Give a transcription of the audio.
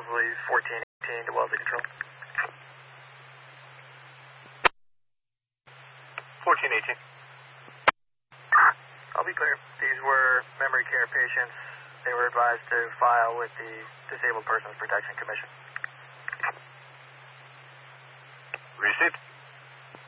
possibly 1418 to Wellesley Control. 1418. I'll be clear. These were memory care patients. They were advised to file with the Disabled Persons Protection Commission. Received.